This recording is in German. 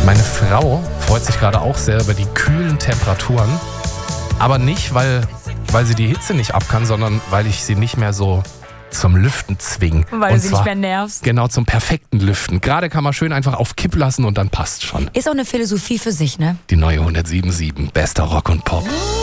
Meine Frau freut sich gerade auch sehr über die kühlen Temperaturen. Aber nicht, weil sie die Hitze nicht ab kann, sondern weil ich sie nicht mehr so zum Lüften zwinge. Weil du sie nicht mehr nervst. Genau, zum perfekten Lüften. Gerade kann man schön einfach auf Kipp lassen und dann passt schon. Ist auch eine Philosophie für sich, ne? Die neue 107.7, bester Rock und Pop.